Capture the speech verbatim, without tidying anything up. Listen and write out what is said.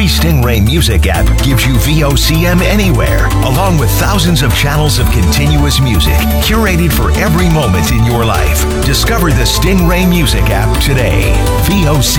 free Stingray Music app gives you V O C M anywhere, along with thousands of channels of continuous music curated for every moment in your life. Discover the Stingray Music app today. V O C